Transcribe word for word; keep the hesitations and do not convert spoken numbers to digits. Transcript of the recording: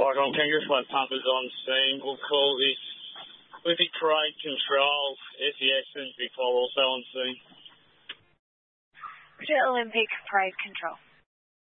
Like on Kangaroo Flat Pumpers on scene. We'll call this Olympic Parade Control. S E S Olympic File also on scene. Olympic Parade Control.